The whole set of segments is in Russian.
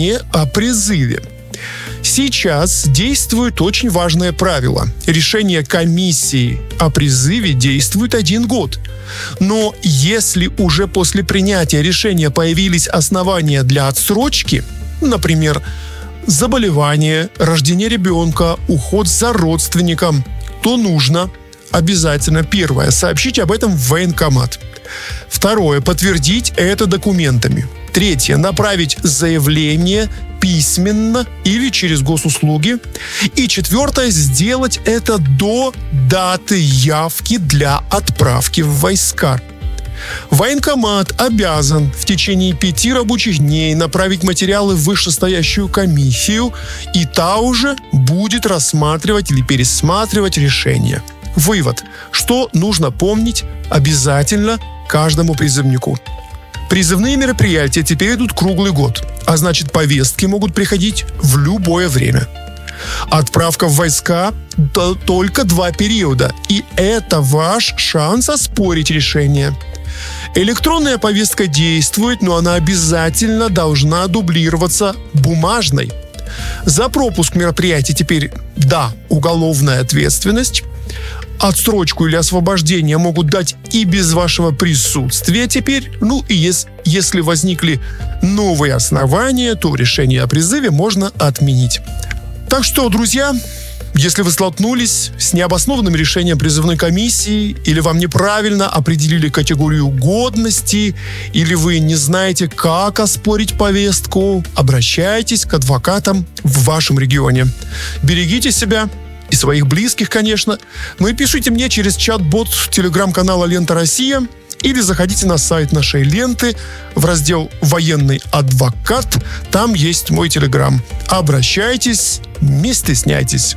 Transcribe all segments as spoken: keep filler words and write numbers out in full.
решение о призыве. Сейчас действует очень важное правило. Решение комиссии о призыве действует один год. Но если уже после принятия решения появились основания для отсрочки, например, заболевание, рождение ребенка, уход за родственником, то нужно обязательно, первое, сообщить об этом в военкомат. Второе, подтвердить это документами. Третье, направить заявление письменно или через госуслуги. И четвертое, сделать это до даты явки для отправки в войска. Военкомат обязан в течение пяти рабочих дней направить материалы в вышестоящую комиссию, и та уже будет рассматривать или пересматривать решение. Вывод. Что нужно помнить обязательно каждому призывнику? Призывные мероприятия теперь идут круглый год, а значит, повестки могут приходить в любое время. Отправка в войска – только два периода, и это ваш шанс оспорить решение. Электронная повестка действует, но она обязательно должна дублироваться бумажной. За пропуск мероприятий теперь, да, уголовная ответственность. Отсрочку или освобождение могут дать и без вашего присутствия теперь. Ну и если, если возникли новые основания, то решение о призыве можно отменить. Так что, друзья, если вы столкнулись с необоснованным решением призывной комиссии, или вам неправильно определили категорию годности, или вы не знаете, как оспорить повестку, обращайтесь к адвокатам в вашем регионе. Берегите себя и своих близких, конечно. Ну и пишите мне через чат-бот телеграм-канала «Лента Россия» или заходите на сайт нашей ленты в раздел «Военный адвокат». Там есть мой телеграм. Обращайтесь, не стесняйтесь.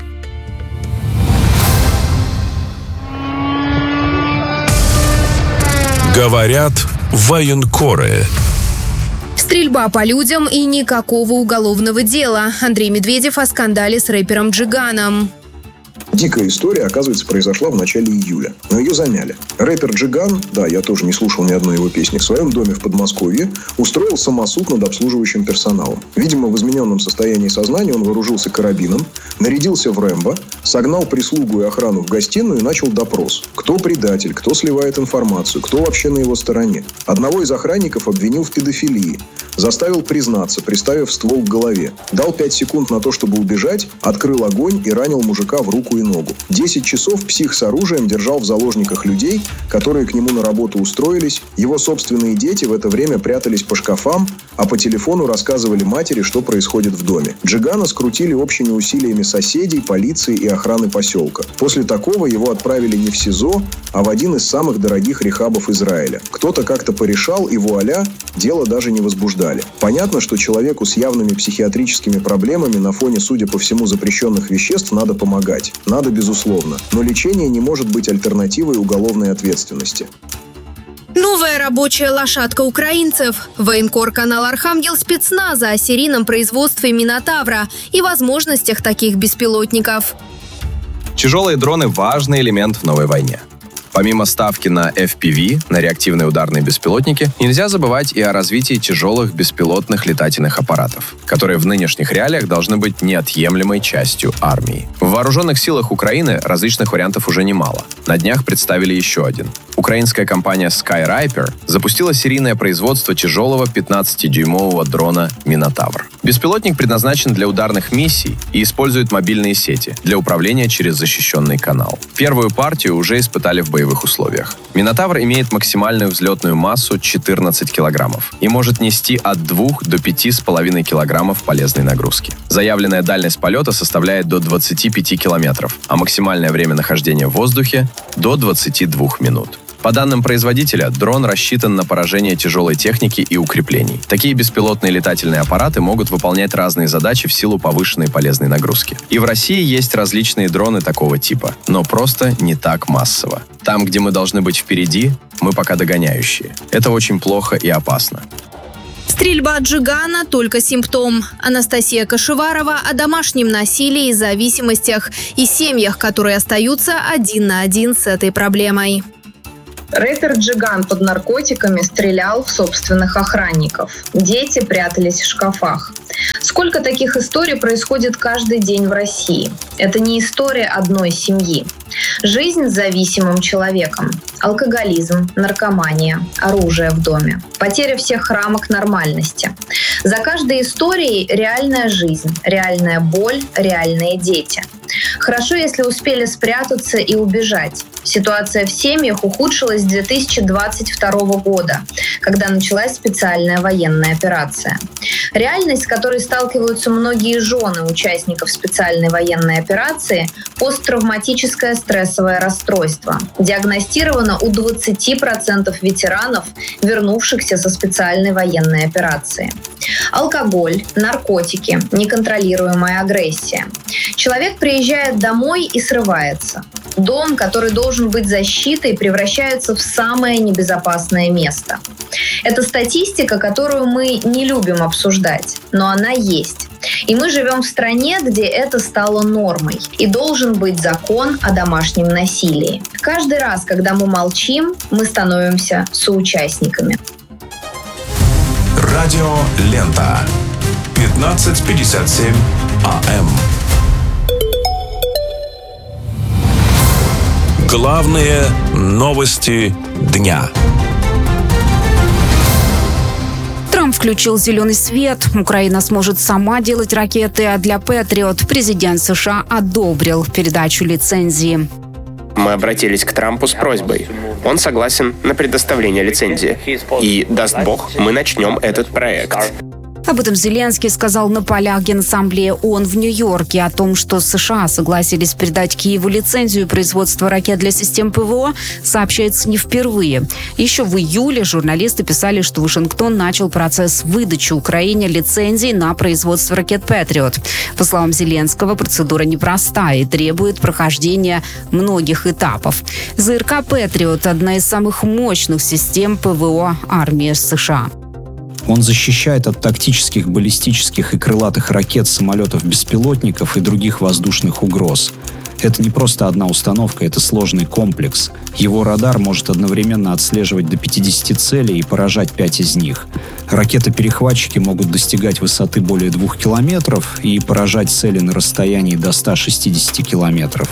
Говорят военкоры. Стрельба по людям и никакого уголовного дела. Андрей Медведев о скандале с рэпером Джиганом. Дикая история, оказывается, произошла в начале июля. Но ее замяли. Рэпер Джиган, да, я тоже не слушал ни одной его песни, в своем доме в Подмосковье устроил самосуд над обслуживающим персоналом. Видимо, в измененном состоянии сознания он вооружился карабином, нарядился в Рэмбо, согнал прислугу и охрану в гостиную и начал допрос. Кто предатель, кто сливает информацию, кто вообще на его стороне. Одного из охранников обвинил в педофилии. Заставил признаться, приставив ствол к голове. Дал пять секунд на то, чтобы убежать, открыл огонь и ранил мужика в руку и ногу. Десять часов псих с оружием держал в заложниках людей, которые к нему на работу устроились. Его собственные дети в это время прятались по шкафам, а по телефону рассказывали матери, что происходит в доме. Джигана скрутили общими усилиями соседей, полиции и охраны поселка. После такого его отправили не в СИЗО, а в один из самых дорогих рехабов Израиля. Кто-то как-то порешал, и вуаля, дело даже не возбуждали. Понятно, что человеку с явными психиатрическими проблемами на фоне, судя по всему, запрещенных веществ надо помогать. Надо, безусловно. Но лечение не может быть альтернативой уголовной ответственности. Новая рабочая лошадка украинцев. Военкор-канал «Архангел» спецназа о серийном производстве Минотавра и возможностях таких беспилотников. Тяжелые дроны – важный элемент в новой войне. Помимо ставки на эф пи ви, на реактивные ударные беспилотники, нельзя забывать и о развитии тяжелых беспилотных летательных аппаратов, которые в нынешних реалиях должны быть неотъемлемой частью армии. В вооруженных силах Украины различных вариантов уже немало. На днях представили еще один. Украинская компания SkyRiper запустила серийное производство тяжелого пятнадцатидюймового дрона «Минотавр». Беспилотник предназначен для ударных миссий и использует мобильные сети для управления через защищенный канал. Первую партию уже испытали в боевых условиях. «Минотавр» имеет максимальную взлетную массу четырнадцать килограммов и может нести от двух до пяти с половиной килограммов полезной нагрузки. Заявленная дальность полета составляет до двадцати пяти километров, а максимальное время нахождения в воздухе – до двадцати двух минут. По данным производителя, дрон рассчитан на поражение тяжелой техники и укреплений. Такие беспилотные летательные аппараты могут выполнять разные задачи в силу повышенной полезной нагрузки. И в России есть различные дроны такого типа, но просто не так массово. Там, где мы должны быть впереди, мы пока догоняющие. Это очень плохо и опасно. Стрельба Джигана – только симптом. Анастасия Кашеварова о домашнем насилии и зависимостях и семьях, которые остаются один на один с этой проблемой. Рэпер Джиган под наркотиками стрелял в собственных охранников. Дети прятались в шкафах. Сколько таких историй происходит каждый день в России? Это не история одной семьи. Жизнь с зависимым человеком. Алкоголизм, наркомания, оружие в доме. Потеря всех рамок нормальности. За каждой историей реальная жизнь, реальная боль, реальные дети. Хорошо, если успели спрятаться и убежать. Ситуация в семьях ухудшилась с две тысячи двадцать второго года, когда началась специальная военная операция. Реальность, с которой сталкиваются многие жены участников специальной военной операции – посттравматическое стрессовое расстройство. Диагностировано у двадцати процентов ветеранов, вернувшихся со специальной военной операции. Алкоголь, наркотики, неконтролируемая агрессия. Человек приезжает домой и срывается. Дом, который должен быть защитой, превращается в самое небезопасное место. Это статистика, которую мы не любим обсуждать, но она есть. И мы живем в стране, где это стало нормой. И должен быть закон о домашнем насилии. Каждый раз, когда мы молчим, мы становимся соучастниками. Радио Лента. пятнадцать пятьдесят семь АМ. Главные новости дня. Трамп включил зеленый свет. Украина сможет сама делать ракеты, а для Патриот президент США одобрил передачу лицензии. Мы обратились к Трампу с просьбой. Он согласен на предоставление лицензии. И, даст Бог, мы начнем этот проект. Об этом Зеленский сказал на полях Генассамблеи ООН в Нью-Йорке. О том, что США согласились передать Киеву лицензию производства ракет для систем ПВО, сообщается не впервые. Еще в июле журналисты писали, что Вашингтон начал процесс выдачи Украине лицензий на производство ракет «Патриот». По словам Зеленского, процедура непростая и требует прохождения многих этапов. ЗРК «Патриот» – одна из самых мощных систем ПВО армии США. Он защищает от тактических, баллистических и крылатых ракет, самолетов-беспилотников и других воздушных угроз. Это не просто одна установка, это сложный комплекс. Его радар может одновременно отслеживать до пятидесяти целей и поражать пять из них. Ракеты-перехватчики могут достигать высоты более двух километров и поражать цели на расстоянии до ста шестидесяти километров.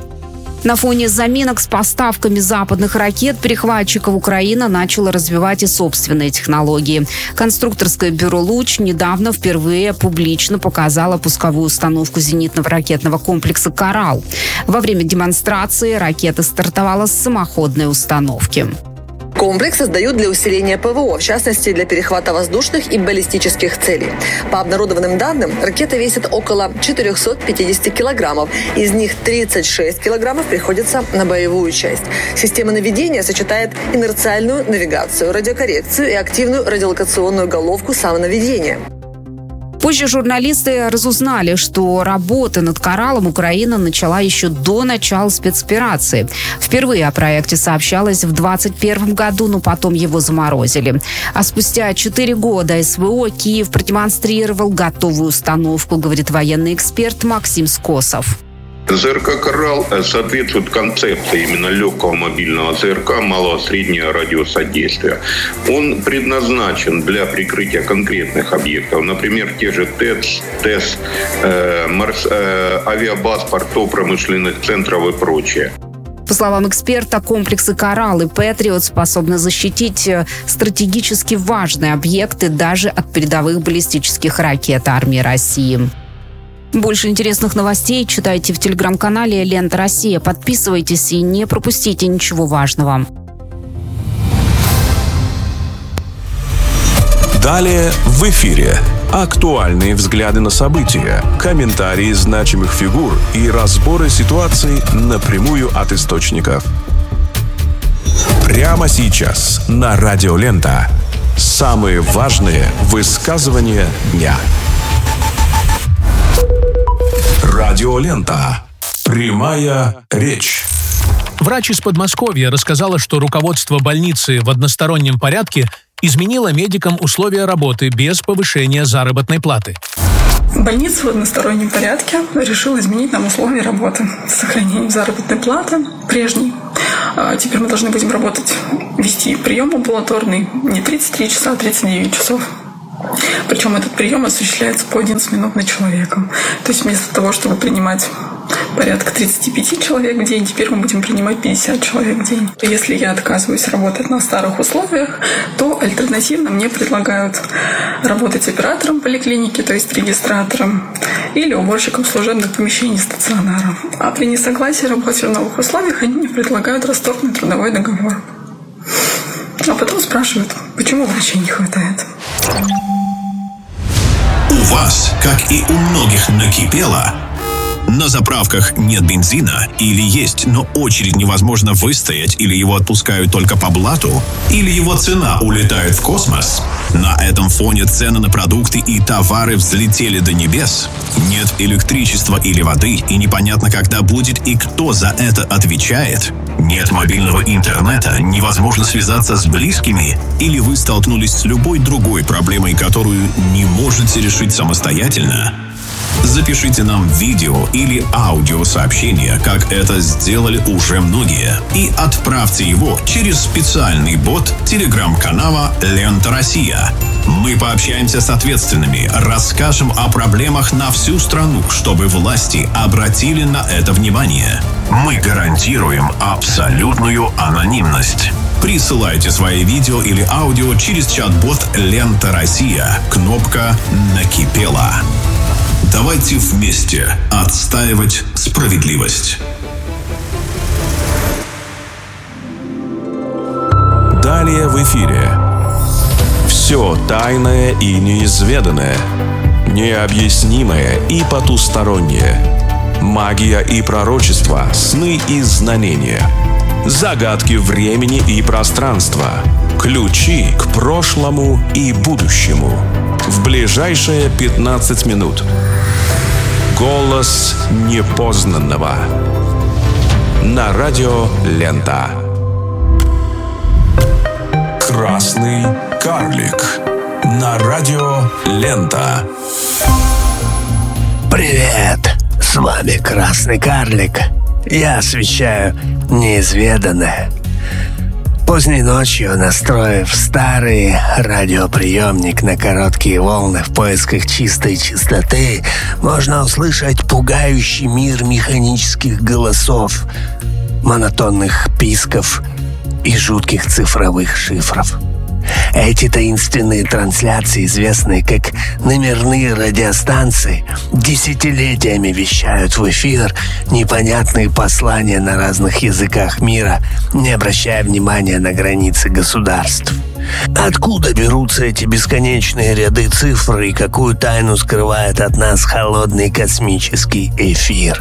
На фоне заминок с поставками западных ракет-перехватчиков Украина начала развивать и собственные технологии. Конструкторское бюро «Луч» недавно впервые публично показало пусковую установку зенитного ракетного комплекса «Коралл». Во время демонстрации ракета стартовала с самоходной установки. Комплекс создают для усиления ПВО, в частности, для перехвата воздушных и баллистических целей. По обнародованным данным, ракета весит около четырехсот пятидесяти килограммов. Из них тридцать шесть килограммов приходится на боевую часть. Система наведения сочетает инерциальную навигацию, радиокоррекцию и активную радиолокационную головку самонаведения. Позже журналисты разузнали, что работа над «Кораллом» Украина начала еще до начала спецоперации. Впервые о проекте сообщалось в двадцать первом году, но потом его заморозили. А спустя четыре года СВО Киев продемонстрировал готовую установку, говорит военный эксперт Максим Скосов. ЗРК «Коралл» соответствует концепции именно легкого мобильного ЗРК малого-среднего радиуса действия. Он предназначен для прикрытия конкретных объектов, например, те же ТЭЦ, ТЭС, э, морс, э, авиабаз, портов, промышленных центров и прочее. По словам эксперта, комплексы «Коралл» и «Патриот» способны защитить стратегически важные объекты даже от передовых баллистических ракет армии России. Больше интересных новостей читайте в телеграм-канале «Лента Россия». Подписывайтесь и не пропустите ничего важного. Далее в эфире. Актуальные взгляды на события, комментарии значимых фигур и разборы ситуаций напрямую от источников. Прямо сейчас на Радио Лента. Самые важные высказывания дня. Радио Лента. Прямая речь. Врач из Подмосковья рассказала, что руководство больницы в одностороннем порядке изменило медикам условия работы без повышения заработной платы. Больница в одностороннем порядке решила изменить нам условия работы с сохранением заработной платы прежней. Теперь мы должны будем работать, вести прием амбулаторный не тридцать три часа, а тридцать девять часов. Причем этот прием осуществляется по одиннадцать минут на человека. То есть вместо того, чтобы принимать порядка тридцать пять человек в день, теперь мы будем принимать пятьдесят человек в день. Если я отказываюсь работать на старых условиях, то альтернативно мне предлагают работать оператором поликлиники, то есть регистратором, или уборщиком служебных помещений стационара. А при несогласии работать в новых условиях они мне предлагают расторгнуть трудовой договор. А потом спрашивают, почему врачей не хватает. У вас, как и у многих, накипело. На заправках нет бензина или есть, но очередь невозможно выстоять, или его отпускают только по блату, или его цена улетает в космос. На этом фоне цены на продукты и товары взлетели до небес. Нет электричества или воды, и непонятно, когда будет и кто за это отвечает. Нет мобильного интернета, невозможно связаться с близкими, или вы столкнулись с любой другой проблемой, которую не можете решить самостоятельно. Запишите нам видео или аудиосообщение, как это сделали уже многие, и отправьте его через специальный бот телеграм-канала «Лента Россия». Мы пообщаемся с ответственными, расскажем о проблемах на всю страну, чтобы власти обратили на это внимание. Мы гарантируем абсолютную анонимность. Присылайте свои видео или аудио через чат-бот «Лента Россия». Кнопка «Накипело». Давайте вместе отстаивать справедливость. Далее в эфире. Все тайное и неизведанное, необъяснимое и потустороннее, магия и пророчество, сны и знамения, загадки времени и пространства, ключи к прошлому и будущему. В ближайшие пятнадцать минут. Голос непознанного. На радио «Лента». Красный карлик. На радио «Лента». Привет! С вами Красный карлик. Я освещаю неизведанное. Поздней ночью, настроив старый радиоприемник на короткие волны в поисках чистой чистоты, можно услышать пугающий мир механических голосов, монотонных писков и жутких цифровых шифров. Эти таинственные трансляции, известные как номерные радиостанции, десятилетиями вещают в эфир непонятные послания на разных языках мира, не обращая внимания на границы государств. Откуда берутся эти бесконечные ряды цифр и какую тайну скрывает от нас холодный космический эфир?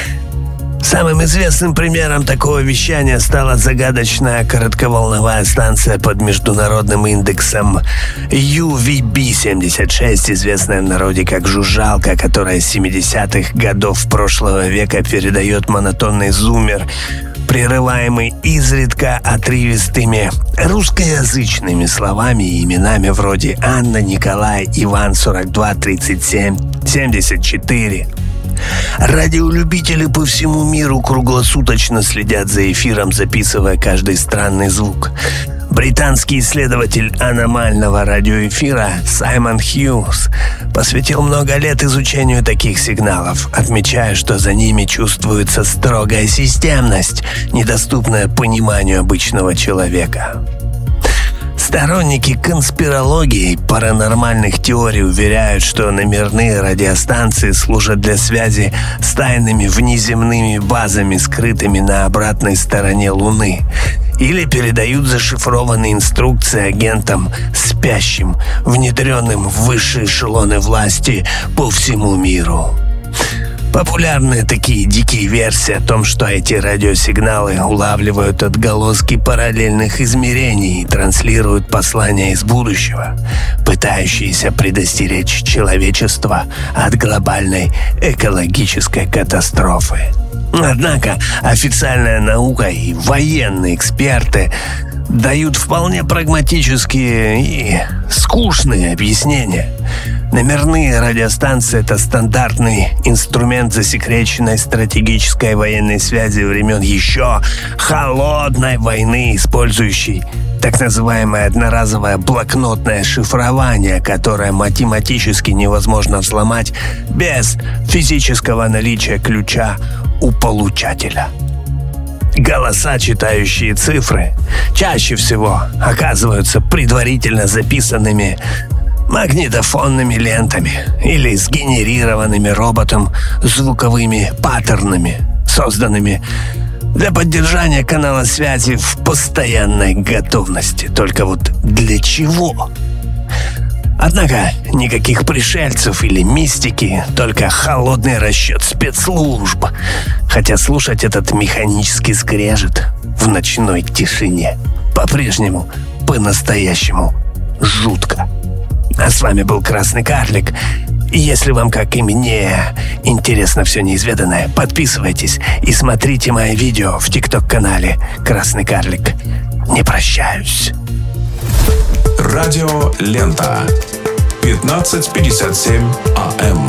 Самым известным примером такого вещания стала загадочная коротковолновая станция под международным индексом ю ви би семьдесят шесть, известная в народе как «Жужжалка», которая с семидесятых годов прошлого века передает монотонный зуммер, прерываемый изредка отрывистыми русскоязычными словами и именами вроде Анна, Николай, Иван, сорок два, тридцать семь, семьдесят четыре. Радиолюбители по всему миру круглосуточно следят за эфиром, записывая каждый странный звук. Британский исследователь аномального радиоэфира Саймон Хьюз посвятил много лет изучению таких сигналов, отмечая, что за ними чувствуется строгая системность, недоступная пониманию обычного человека. Сторонники конспирологии и паранормальных теорий уверяют, что номерные радиостанции служат для связи с тайными внеземными базами, скрытыми на обратной стороне Луны, или передают зашифрованные инструкции агентам, спящим, внедренным в высшие эшелоны власти по всему миру. Популярны такие дикие версии о том, что эти радиосигналы улавливают отголоски параллельных измерений и транслируют послания из будущего, пытающиеся предостеречь человечество от глобальной экологической катастрофы. Однако официальная наука и военные эксперты дают вполне прагматические и скучные объяснения. Номерные радиостанции — это стандартный инструмент засекреченной стратегической военной связи времен еще холодной войны, использующий Так называемое одноразовое блокнотное шифрование, которое математически невозможно взломать без физического наличия ключа у получателя. Голоса, читающие цифры, чаще всего оказываются предварительно записанными магнитофонными лентами или сгенерированными роботом звуковыми паттернами, созданными для поддержания канала связи в постоянной готовности. Только вот для чего? Однако никаких пришельцев или мистики, только холодный расчет спецслужб. Хотя слушать этот механический скрежет в ночной тишине по-прежнему, по-настоящему жутко. А с вами был Красный Карлик. И если вам, как и мне, интересно все неизведанное, подписывайтесь и смотрите мои видео в ТикТок-канале Красный Карлик. Не прощаюсь. Радио Лента. пятнадцать пятьдесят семь АМ.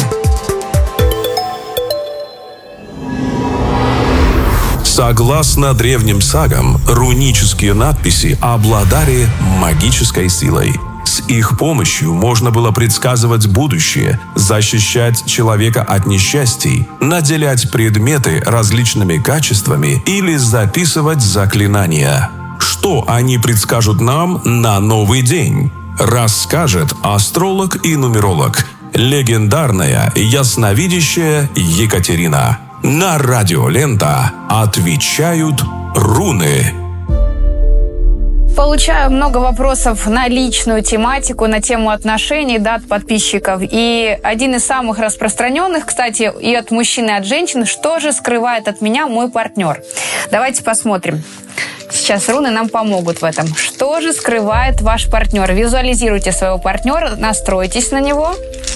Согласно древним сагам, рунические надписи обладали магической силой. С их помощью можно было предсказывать будущее, защищать человека от несчастий, наделять предметы различными качествами или записывать заклинания. Что они предскажут нам на новый день? Расскажет астролог и нумеролог, легендарная ясновидящая Екатерина. На Радио Лента отвечают руны. Получаю много вопросов на личную тематику, на тему отношений, да, от подписчиков. И один из самых распространенных, кстати, и от мужчин, и от женщин, что же скрывает от меня мой партнер? Давайте посмотрим. Сейчас руны нам помогут в этом. Что же скрывает ваш партнер? Визуализируйте своего партнера, настройтесь на него.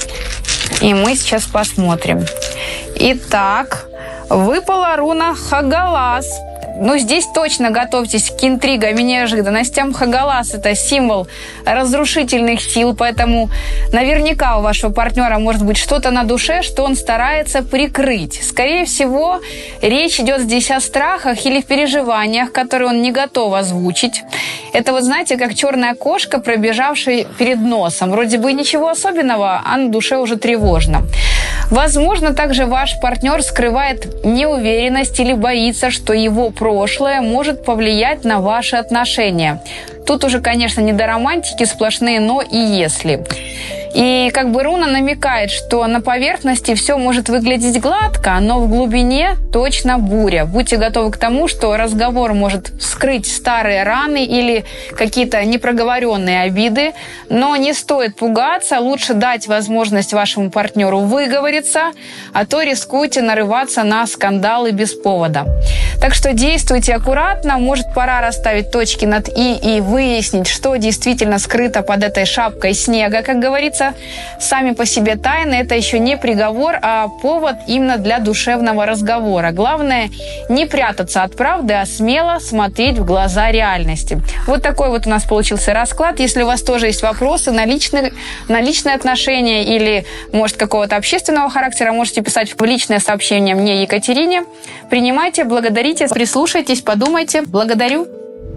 И мы сейчас посмотрим. Итак, выпала руна Хагалас. Ну, здесь точно готовьтесь к интригам и неожиданностям. Хагалас – это символ разрушительных сил, поэтому наверняка у вашего партнера может быть что-то на душе, что он старается прикрыть. Скорее всего, речь идет здесь о страхах или переживаниях, которые он не готов озвучить. Это вот, знаете, как черная кошка, пробежавшая перед носом. Вроде бы ничего особенного, а на душе уже тревожно. Возможно, также ваш партнер скрывает неуверенность или боится, что его прошлое может повлиять на ваши отношения. Тут уже, конечно, не до романтики сплошные «но» и «если». И как бы руна намекает, что на поверхности все может выглядеть гладко, но в глубине точно буря. Будьте готовы к тому, что разговор может вскрыть старые раны или какие-то непроговоренные обиды. Но не стоит пугаться, лучше дать возможность вашему партнеру выговориться, а то рискуете нарываться на скандалы без повода. Так что действуйте аккуратно, может, пора расставить точки над «и» и выяснить, что действительно скрыто под этой шапкой снега, как говорится. Сами по себе тайны – это еще не приговор, а повод именно для душевного разговора. Главное – не прятаться от правды, а смело смотреть в глаза реальности. Вот такой вот у нас получился расклад. Если у вас тоже есть вопросы на личные, на личные отношения или, может, какого-то общественного характера, можете писать в личное сообщение мне, Екатерине. Принимайте, благодарите, прислушайтесь, подумайте. Благодарю.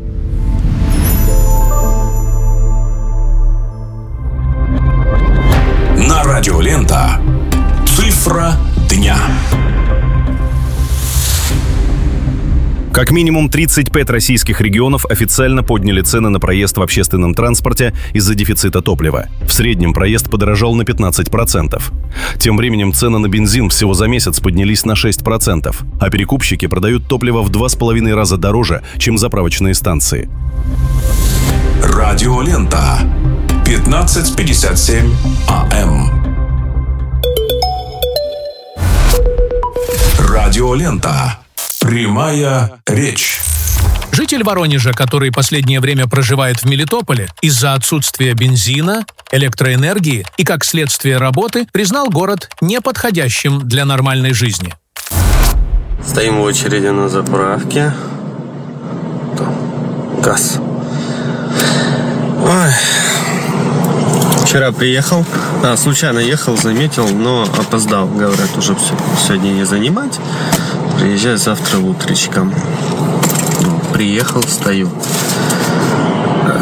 На Радио Лента. Цифра дня. Как минимум тридцать пять российских регионов официально подняли цены на проезд в общественном транспорте из-за дефицита топлива. В среднем проезд подорожал на пятнадцать процентов. Тем временем цены на бензин всего за месяц поднялись на шесть процентов, а перекупщики продают топливо в два с половиной раза дороже, чем заправочные станции. Радио Лента. пятнадцать пятьдесят семь АМ. Радио Лента. Прямая речь. Житель Воронежа, который последнее время проживает в Мелитополе, из-за отсутствия бензина, электроэнергии и, как следствие работы, признал город неподходящим для нормальной жизни. Стоим в очереди на заправке. Там газ. Ой. Вчера приехал, а, случайно ехал, заметил, но опоздал. Говорят, уже все, сегодня не занимать. Приезжай завтра утречком. Приехал, стою.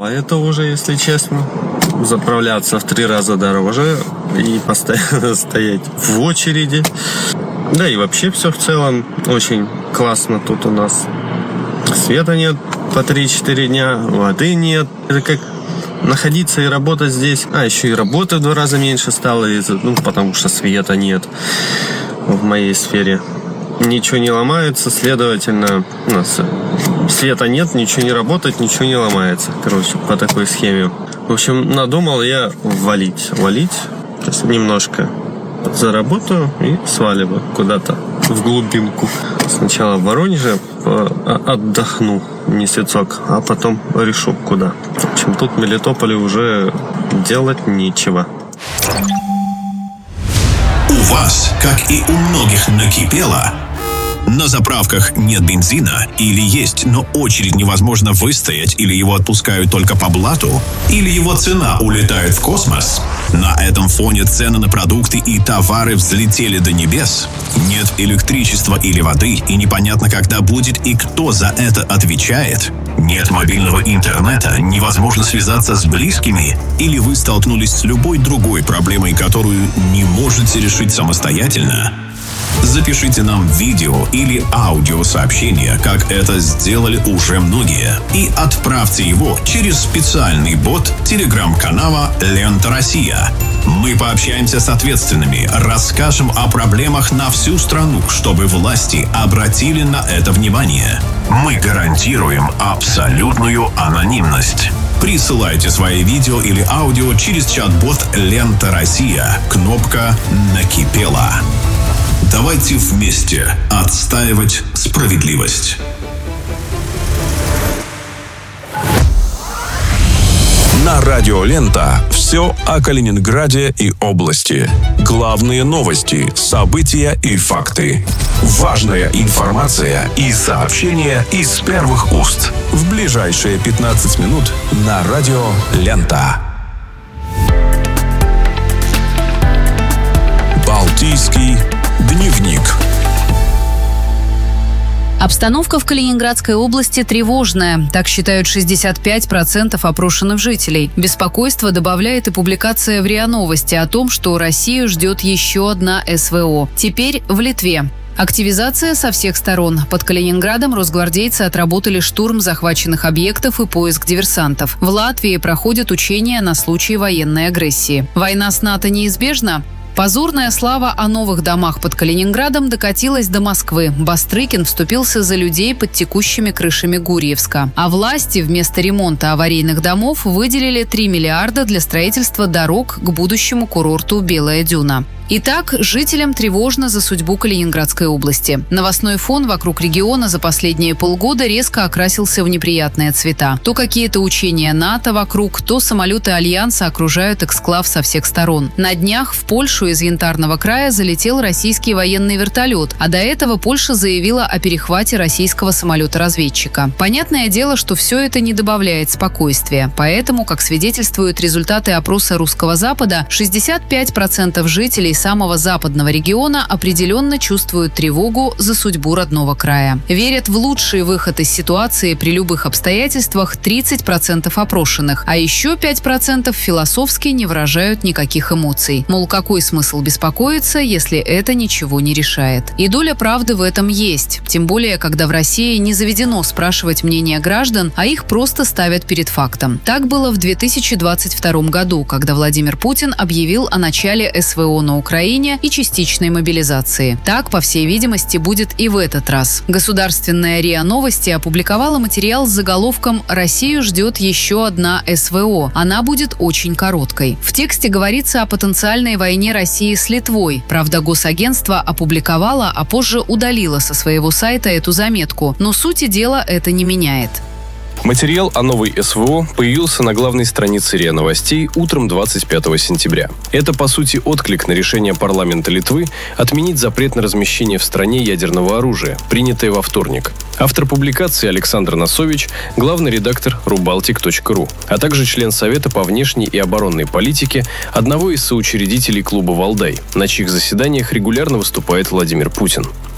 А это уже, если честно, заправляться в три раза дороже и постоянно стоять в очереди. Да и вообще все в целом очень классно тут у нас. Света нет по три-четыре дня, воды нет. Это как находиться и работать здесь. А, еще и работы в два раза меньше стало, ну, потому что света нет в моей сфере. Ничего не ломается, следовательно, у нас света нет, ничего не работает, ничего не ломается. Короче, по такой схеме. В общем, надумал я валить. Валить. Сейчас немножко заработаю и сваливаю куда-то в глубинку. Сначала в Воронеже отдохну месяцок, а потом решу куда. В общем, тут в Мелитополе уже делать нечего. У вас, как и у многих, накипело. На заправках нет бензина, или есть, но очередь невозможно выстоять, или его отпускают только по блату, или его цена улетает в космос. На этом фоне цены на продукты и товары взлетели до небес. Нет электричества или воды, и непонятно, когда будет и кто за это отвечает. Нет мобильного интернета, невозможно связаться с близкими, или вы столкнулись с любой другой проблемой, которую не можете решить самостоятельно. Запишите нам видео или аудиосообщение, как это сделали уже многие, и отправьте его через специальный бот телеграм-канала «Лента Россия». Мы пообщаемся с ответственными, расскажем о проблемах на всю страну, чтобы власти обратили на это внимание. Мы гарантируем абсолютную анонимность. Присылайте свои видео или аудио через чат-бот «Лента Россия». Кнопка «Накипело». Давайте вместе отстаивать справедливость. На радио «Лента» все о Калининграде и области. Главные новости, события и факты. Важная информация и сообщения из первых уст. В ближайшие пятнадцать минут на радио «Лента». Балтийский дневник. Обстановка в Калининградской области тревожная. Так считают шестьдесят пять процентов опрошенных жителей. Беспокойство добавляет и публикация в РИА Новости о том, что Россию ждет еще одна СВО. Теперь в Литве. Активизация со всех сторон. Под Калининградом росгвардейцы отработали штурм захваченных объектов и поиск диверсантов. В Латвии проходят учения на случай военной агрессии. Война с НАТО неизбежна? Позорная слава о новых домах под Калининградом докатилась до Москвы. Бастрыкин вступился за людей под текущими крышами Гурьевска. А власти вместо ремонта аварийных домов выделили три миллиарда для строительства дорог к будущему курорту Белая Дюна. Итак, жителям тревожно за судьбу Калининградской области. Новостной фон вокруг региона за последние полгода резко окрасился в неприятные цвета. То какие-то учения НАТО вокруг, то самолеты Альянса окружают эксклав со всех сторон. На днях в Польшу из Янтарного края залетел российский военный вертолет, а до этого Польша заявила о перехвате российского самолета-разведчика. Понятное дело, что все это не добавляет спокойствия. Поэтому, как свидетельствуют результаты опроса Русского Запада, шестьдесят пять процентов жителей самого западного региона определенно чувствуют тревогу за судьбу родного края. Верят в лучший выход из ситуации при любых обстоятельствах тридцать процентов опрошенных, а еще пять процентов философски не выражают никаких эмоций. Мол, какой смысл беспокоиться, если это ничего не решает? И доля правды в этом есть. Тем более, когда в России не заведено спрашивать мнение граждан, а их просто ставят перед фактом. Так было в две тысячи двадцать втором году, когда Владимир Путин объявил о начале СВО на Украине и частичной мобилизации. Так, по всей видимости, будет и в этот раз. Государственная РИА Новости опубликовала материал с заголовком «Россию ждет еще одна СВО. Она будет очень короткой». В тексте говорится о потенциальной войне России с Литвой. Правда, Госагентство опубликовало, а позже удалило со своего сайта эту заметку. Но сути дела это не меняет. Материал о новой СВО появился на главной странице РИА Новостей утром двадцать пятого сентября. Это, по сути, отклик на решение парламента Литвы отменить запрет на размещение в стране ядерного оружия, принятое во вторник. Автор публикации Александр Носович, главный редактор рубалтик точка ру, а также член Совета по внешней и оборонной политике, одного из соучредителей клуба «Валдай», на чьих заседаниях регулярно выступает Владимир Путин.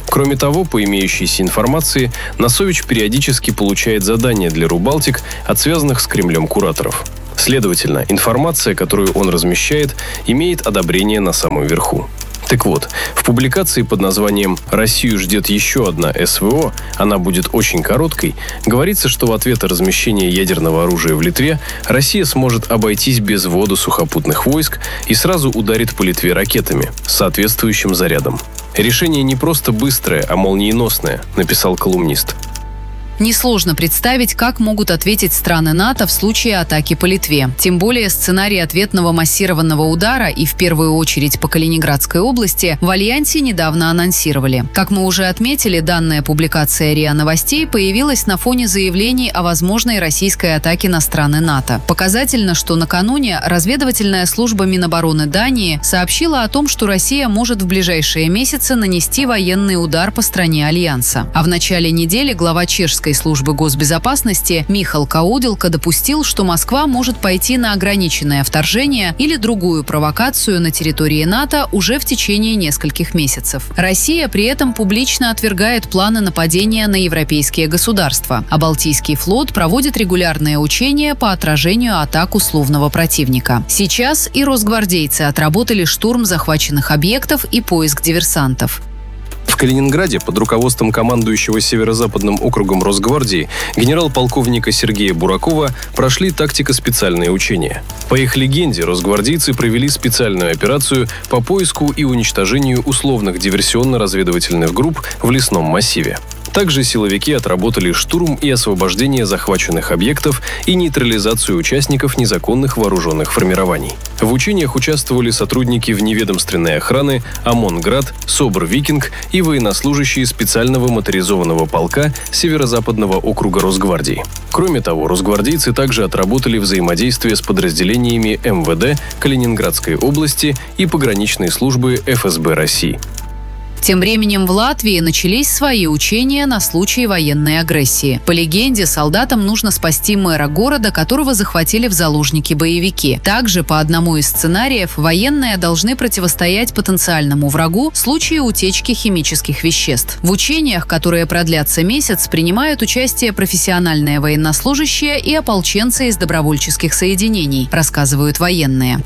Кроме того, по имеющейся информации, Носович периодически получает задания для Рубалтик от связанных с Кремлем кураторов. Следовательно, информация, которую он размещает, имеет одобрение на самом верху. Так вот, в публикации под названием «Россию ждет еще одна СВО, она будет очень короткой», говорится, что в ответ на размещение ядерного оружия в Литве Россия сможет обойтись без ввода сухопутных войск и сразу ударит по Литве ракетами с соответствующим зарядом. «Решение не просто быстрое, а молниеносное», написал колумнист. Несложно представить, как могут ответить страны НАТО в случае атаки по Литве. Тем более сценарий ответного массированного удара и в первую очередь по Калининградской области в Альянсе недавно анонсировали. Как мы уже отметили, данная публикация РИА Новостей появилась на фоне заявлений о возможной российской атаке на страны НАТО. Показательно, что накануне разведывательная служба Минобороны Дании сообщила о том, что Россия может в ближайшие месяцы нанести военный удар по стране Альянса. А в начале недели глава чешской службы госбезопасности Михал Кауделка допустил, что Москва может пойти на ограниченное вторжение или другую провокацию на территории НАТО уже в течение нескольких месяцев. Россия при этом публично отвергает планы нападения на европейские государства, а Балтийский флот проводит регулярные учения по отражению атак условного противника. Сейчас и росгвардейцы отработали штурм захваченных объектов и поиск диверсантов. В Калининграде под руководством командующего Северо-Западным округом Росгвардии генерал-полковника Сергея Буракова прошли тактико-специальные учения. По их легенде, росгвардейцы провели специальную операцию по поиску и уничтожению условных диверсионно-разведывательных групп в лесном массиве. Также силовики отработали штурм и освобождение захваченных объектов и нейтрализацию участников незаконных вооруженных формирований. В учениях участвовали сотрудники вневедомственной охраны, ОМОН-Град, СОБР-Викинг и военнослужащие специального моторизованного полка Северо-Западного округа Росгвардии. Кроме того, росгвардейцы также отработали взаимодействие с подразделениями эм вэ дэ Калининградской области и пограничной службы эф эс бэ России. Тем временем в Латвии начались свои учения на случай военной агрессии. По легенде, солдатам нужно спасти мэра города, которого захватили в заложники боевики. Также, по одному из сценариев, военные должны противостоять потенциальному врагу в случае утечки химических веществ. В учениях, которые продлятся месяц, принимают участие профессиональные военнослужащие и ополченцы из добровольческих соединений, рассказывают военные.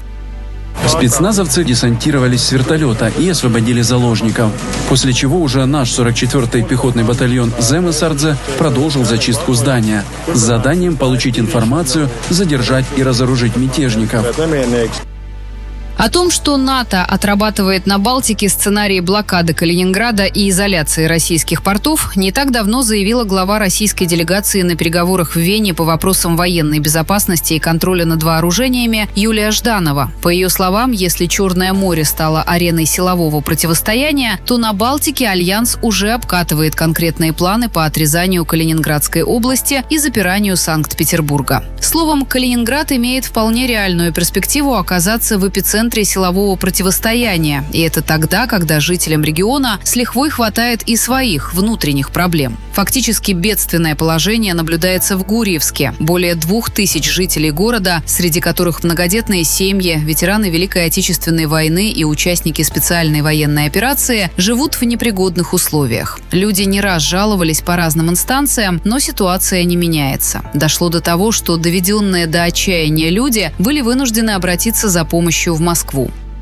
Спецназовцы десантировались с вертолета и освободили заложников, после чего уже наш сорок четвёртый пехотный батальон Земесардзе продолжил зачистку здания с заданием получить информацию, задержать и разоружить мятежников. О том, что НАТО отрабатывает на Балтике сценарий блокады Калининграда и изоляции российских портов, не так давно заявила глава российской делегации на переговорах в Вене по вопросам военной безопасности и контроля над вооружениями Юлия Жданова. По ее словам, если Черное море стало ареной силового противостояния, то на Балтике Альянс уже обкатывает конкретные планы по отрезанию Калининградской области и запиранию Санкт-Петербурга. Словом, Калининград имеет вполне реальную перспективу оказаться в эпицентре силового противостояния. И это тогда, когда жителям региона с лихвой хватает и своих внутренних проблем. Фактически бедственное положение наблюдается в Гурьевске. Более двух тысяч жителей города, среди которых многодетные семьи, ветераны Великой Отечественной войны и участники специальной военной операции, живут в непригодных условиях. Люди не раз жаловались по разным инстанциям, но ситуация не меняется. Дошло до того, что доведенные до отчаяния люди были вынуждены обратиться за помощью в Москву.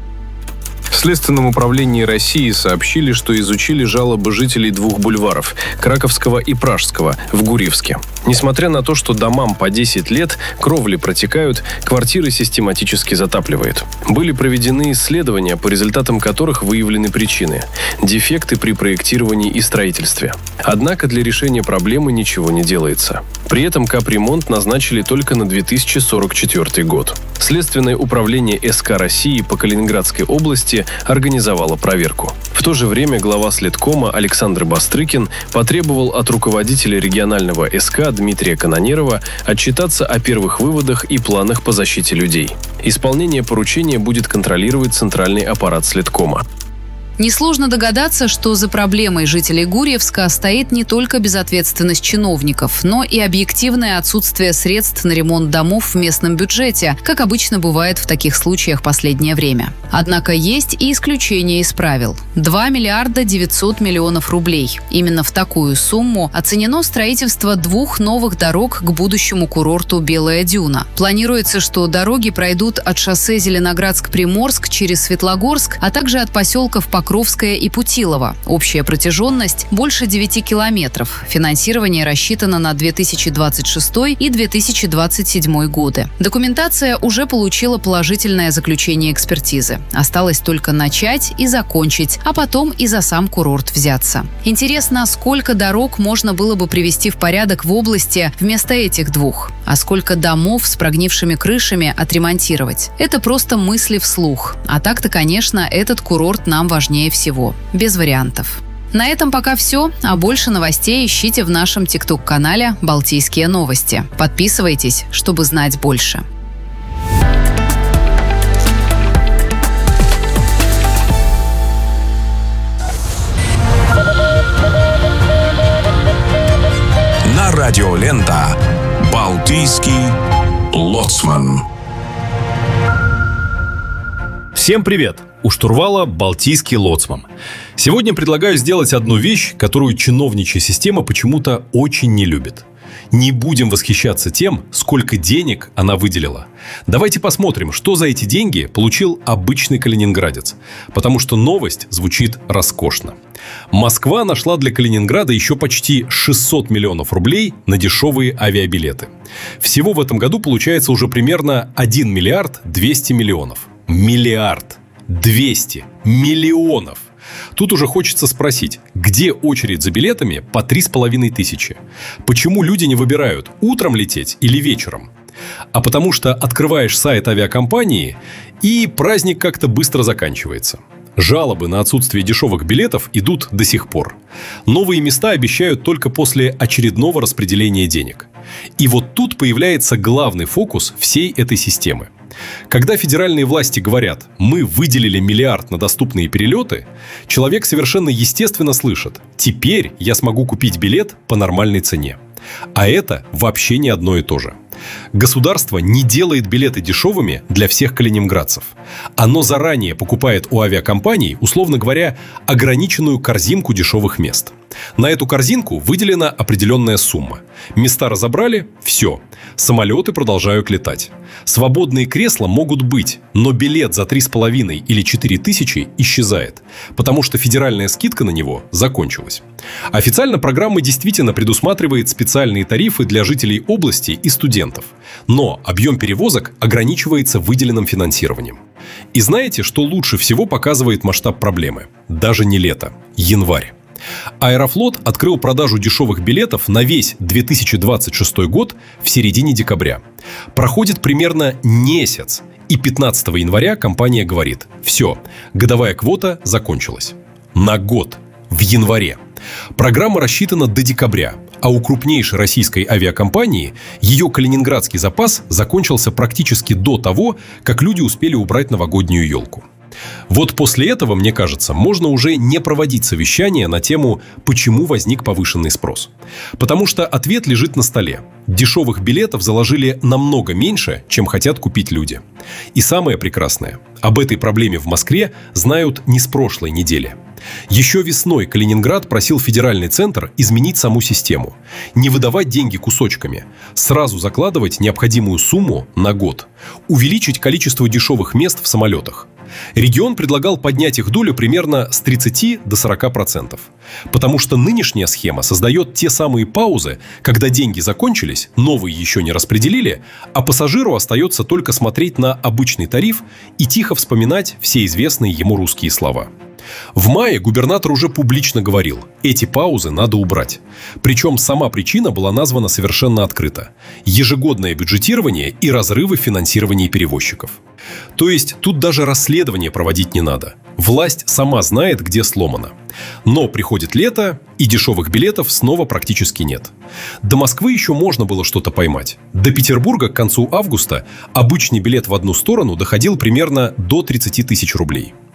В Следственном управлении России сообщили, что изучили жалобы жителей двух бульваров – Краковского и Пражского в Гурьевске. Несмотря на то, что домам по десять лет, кровли протекают, квартиры систематически затапливает. Были проведены исследования, по результатам которых выявлены причины – дефекты при проектировании и строительстве. Однако для решения проблемы ничего не делается. При этом капремонт назначили только на две тысячи сорок четвёртый год. Следственное управление эс ка России по Калининградской области организовало проверку. В то же время глава Следкома Александр Бастрыкин потребовал от руководителя регионального эс ка Дмитрия Канонерова отчитаться о первых выводах и планах по защите людей. Исполнение поручения будет контролировать центральный аппарат Следкома. Несложно догадаться, что за проблемой жителей Гурьевска стоит не только безответственность чиновников, но и объективное отсутствие средств на ремонт домов в местном бюджете, как обычно бывает в таких случаях последнее время. Однако есть и исключения из правил. два миллиарда девятьсот миллионов рублей. Именно в такую сумму оценено строительство двух новых дорог к будущему курорту Белая Дюна. Планируется, что дороги пройдут от шоссе Зеленоградск-Приморск через Светлогорск, а также от поселков Покровское и Путилово. Общая протяженность больше девяти километров. Финансирование рассчитано на две тысячи двадцать шестой и две тысячи двадцать седьмой годы. Документация уже получила положительное заключение экспертизы. Осталось только начать и закончить, а потом и за сам курорт взяться. Интересно, сколько дорог можно было бы привести в порядок в области вместо этих двух? А сколько домов с прогнившими крышами отремонтировать? Это просто мысли вслух. А так-то, конечно, этот курорт нам важнее всего. Без вариантов. На этом пока все, а больше новостей ищите в нашем тикток-канале «Балтийские новости». Подписывайтесь, чтобы знать больше. На радио Лента «Балтийский лоцман». Всем привет! У штурвала «Балтийский лоцман». Сегодня предлагаю сделать одну вещь, которую чиновничья система почему-то очень не любит. Не будем восхищаться тем, сколько денег она выделила. Давайте посмотрим, что за эти деньги получил обычный калининградец. Потому что новость звучит роскошно. Москва нашла для Калининграда еще почти шестьсот миллионов рублей на дешевые авиабилеты. Всего в этом году получается уже примерно один миллиард двести миллионов. Миллиард двести миллионов. Тут уже хочется спросить, где очередь за билетами по три с половиной тысячи? Почему люди не выбирают, утром лететь или вечером? А потому что открываешь сайт авиакомпании, и праздник как-то быстро заканчивается. Жалобы на отсутствие дешевых билетов идут до сих пор. Новые места обещают только после очередного распределения денег. И вот тут появляется главный фокус всей этой системы. Когда федеральные власти говорят «мы выделили миллиард на доступные перелеты», человек совершенно естественно слышит «теперь я смогу купить билет по нормальной цене». А это вообще не одно и то же. Государство не делает билеты дешевыми для всех калининградцев. Оно заранее покупает у авиакомпаний, условно говоря, ограниченную корзинку дешевых мест. На эту корзинку выделена определенная сумма. Места разобрали – все. Самолеты продолжают летать. Свободные кресла могут быть, но билет за три с половиной или четыре тысячи исчезает, потому что федеральная скидка на него закончилась. Официально программа действительно предусматривает специальные тарифы для жителей области и студентов. Но объем перевозок ограничивается выделенным финансированием. И знаете, что лучше всего показывает масштаб проблемы? Даже не лето, январь. Аэрофлот открыл продажу дешевых билетов на весь две тысячи двадцать шестой год в середине декабря. Проходит примерно месяц, и пятнадцатого января компания говорит: все, годовая квота закончилась. На год, в январе. Программа рассчитана до декабря, а у крупнейшей российской авиакомпании ее калининградский запас закончился практически до того, как люди успели убрать новогоднюю елку. Вот после этого, мне кажется, можно уже не проводить совещания на тему «почему возник повышенный спрос?». Потому что ответ лежит на столе. Дешевых билетов заложили намного меньше, чем хотят купить люди. И самое прекрасное, об этой проблеме в Москве знают не с прошлой недели. Еще весной Калининград просил федеральный центр изменить саму систему. Не выдавать деньги кусочками, сразу закладывать необходимую сумму на год. Увеличить количество дешевых мест в самолетах. Регион предлагал поднять их долю примерно с тридцати до сорока процентов. Потому что нынешняя схема создает те самые паузы, когда деньги закончились, новые еще не распределили, а пассажиру остается только смотреть на обычный тариф и тихо вспоминать все известные ему русские слова. В мае губернатор уже публично говорил, эти паузы надо убрать. Причем сама причина была названа совершенно открыто. Ежегодное бюджетирование и разрывы в финансировании перевозчиков. То есть тут даже расследование проводить не надо. Власть сама знает, где сломано. Но приходит лето, и дешевых билетов снова практически нет. До Москвы еще можно было что-то поймать. До Петербурга к концу августа обычный билет в одну сторону доходил примерно до тридцати тысяч рублей.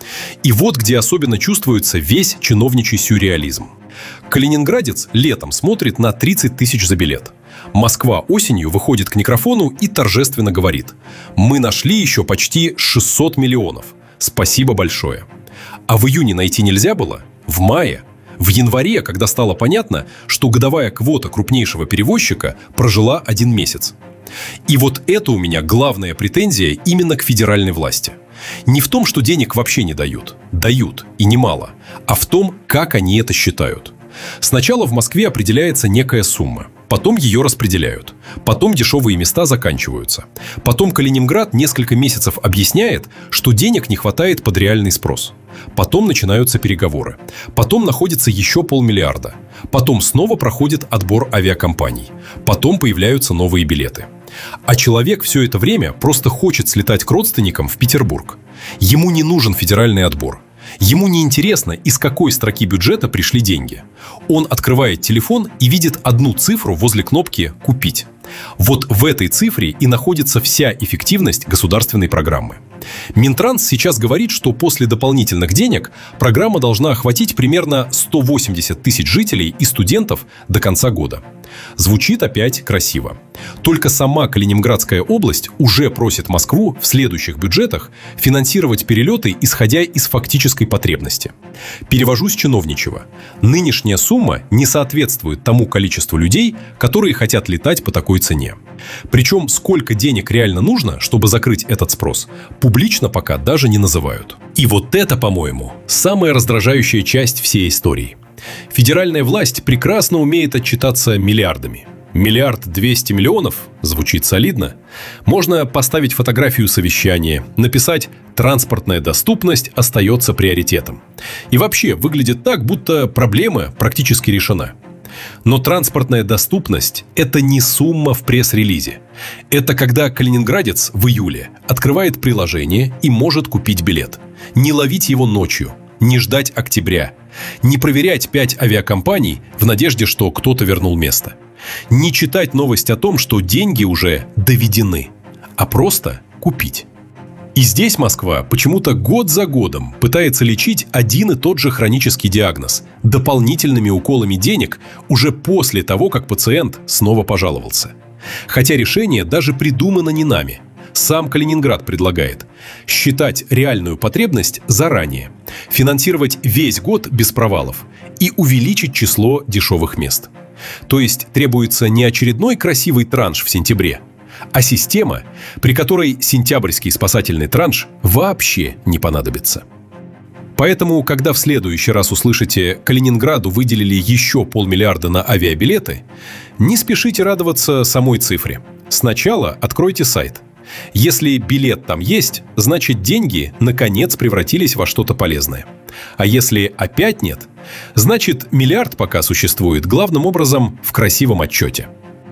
И вот где особенно чувствуется весь чиновничий сюрреализм. Калининградец летом смотрит на тридцать тысяч за билет. Москва осенью выходит к микрофону и торжественно говорит: «Мы нашли еще почти шестьсот миллионов. Спасибо большое». А в июне найти нельзя было? В мае? В январе, когда стало понятно, что годовая квота крупнейшего перевозчика прожила один месяц. И вот это у меня главная претензия именно к федеральной власти. Не в том, что денег вообще не дают. Дают, и немало. А в том, как они это считают. Сначала в Москве определяется некая сумма. Потом ее распределяют. Потом дешевые места заканчиваются. Потом Калининград несколько месяцев объясняет, что денег не хватает под реальный спрос. Потом начинаются переговоры. Потом находится еще полмиллиарда. Потом снова проходит отбор авиакомпаний. Потом появляются новые билеты. А человек все это время просто хочет слетать к родственникам в Петербург. Ему не нужен федеральный отбор. Ему не интересно, из какой строки бюджета пришли деньги. Он открывает телефон и видит одну цифру возле кнопки «Купить». Вот в этой цифре и находится вся эффективность государственной программы. Минтранс сейчас говорит, что после дополнительных денег программа должна охватить примерно сто восемьдесят тысяч жителей и студентов до конца года. Звучит опять красиво. Только сама Калининградская область уже просит Москву в следующих бюджетах финансировать перелеты, исходя из фактической потребности. Перевожу с чиновничьего. Нынешняя сумма не соответствует тому количеству людей, которые хотят летать по такой цене. Причем сколько денег реально нужно, чтобы закрыть этот спрос, публично пока даже не называют. И вот это, по-моему, самая раздражающая часть всей истории. Федеральная власть прекрасно умеет отчитаться миллиардами. Миллиард двести миллионов звучит солидно. Можно поставить фотографию совещания, написать «Транспортная доступность остается приоритетом». И вообще выглядит так, будто проблема практически решена. Но транспортная доступность – это не сумма в пресс-релизе. Это когда калининградец в июле открывает приложение и может купить билет. Не ловить его ночью, не ждать октября, не проверять пять авиакомпаний в надежде, что кто-то вернул место. Не читать новость о том, что деньги уже доведены, а просто купить. И здесь Москва почему-то год за годом пытается лечить один и тот же хронический диагноз дополнительными уколами денег уже после того, как пациент снова пожаловался. Хотя решение даже придумано не нами. Сам Калининград предлагает считать реальную потребность заранее, финансировать весь год без провалов и увеличить число дешевых мест. То есть требуется не очередной красивый транш в сентябре, а система, при которой сентябрьский спасательный транш вообще не понадобится. Поэтому, когда в следующий раз услышите «Калининграду выделили еще полмиллиарда на авиабилеты», не спешите радоваться самой цифре. Сначала откройте сайт. Если билет там есть, значит деньги наконец превратились во что-то полезное. А если опять нет, значит миллиард пока существует главным образом в красивом отчете.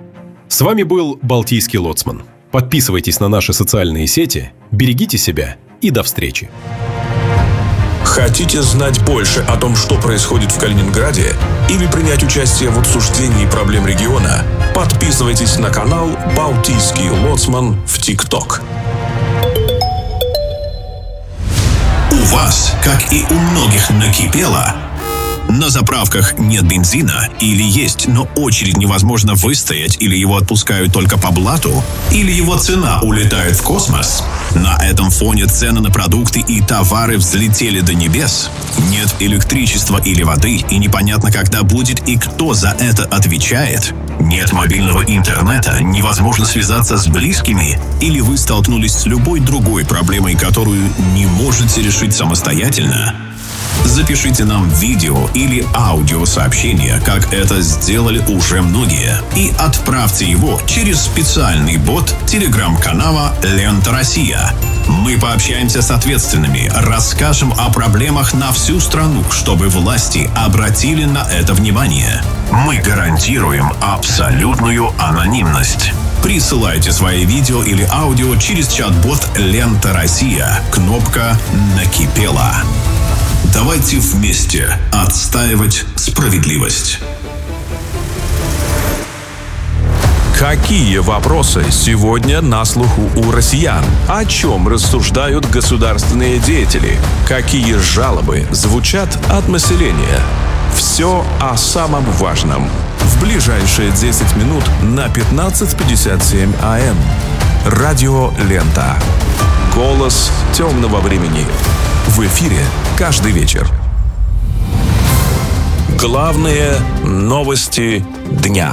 С вами был Балтийский лоцман. Подписывайтесь на наши социальные сети, берегите себя и до встречи. Хотите знать больше о том, что происходит в Калининграде, или принять участие в обсуждении проблем региона? Подписывайтесь на канал «Балтийский лоцман» в ТикТок. У вас, как и у многих, накипело? На заправках нет бензина или есть, но очередь невозможно выстоять, или его отпускают только по блату, или его цена улетает в космос. На этом фоне цены на продукты и товары взлетели до небес. Нет электричества или воды, и непонятно, когда будет и кто за это отвечает. Нет мобильного интернета, невозможно связаться с близкими, или вы столкнулись с любой другой проблемой, которую не можете решить самостоятельно. Запишите нам видео или аудиосообщение, как это сделали уже многие, и отправьте его через специальный бот телеграм-канала «Лента Россия». Мы пообщаемся с ответственными, расскажем о проблемах на всю страну, чтобы власти обратили на это внимание. Мы гарантируем абсолютную анонимность. Присылайте свои видео или аудио через чат-бот «Лента Россия». Кнопка «Накипело». Давайте вместе отстаивать справедливость. Какие вопросы сегодня на слуху у россиян? О чем рассуждают государственные деятели? Какие жалобы звучат от населения? Все о самом важном. В ближайшие десять минут на пятнадцать пятьдесят семь АМ. Радио Лента. Голос темного времени. В эфире каждый вечер. Главные новости дня.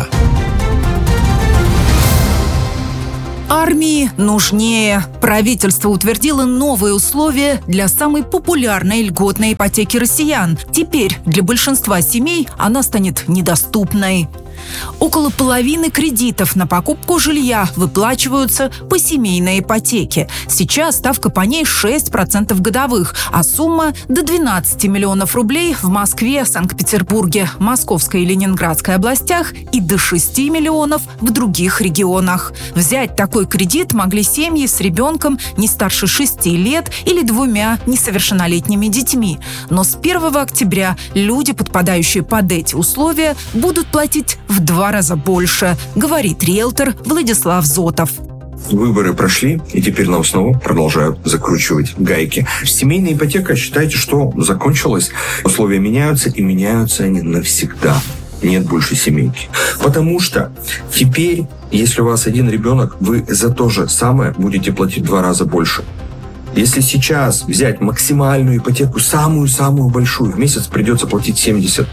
Армии нужнее. Правительство утвердило новые условия для самой популярной льготной ипотеки россиян. Теперь для большинства семей она станет недоступной. Около половины кредитов на покупку жилья выплачиваются по семейной ипотеке. Сейчас ставка по ней шесть процентов годовых, а сумма до двенадцати миллионов рублей в Москве, Санкт-Петербурге, Московской и Ленинградской областях и до шести миллионов в других регионах. Взять такой кредит могли семьи с ребенком не старше шести лет или двумя несовершеннолетними детьми. Но с первого октября люди, подпадающие под эти условия, будут платить в два раза больше, говорит риэлтор Владислав Зотов. Выборы прошли, и теперь нам снова продолжают закручивать гайки. Семейная ипотека, считайте, что закончилась. Условия меняются, и меняются они навсегда. Нет больше семейки. Потому что теперь, если у вас один ребенок, вы за то же самое будете платить в два раза больше. Если сейчас взять максимальную ипотеку, самую-самую большую, в месяц придется платить семьдесят.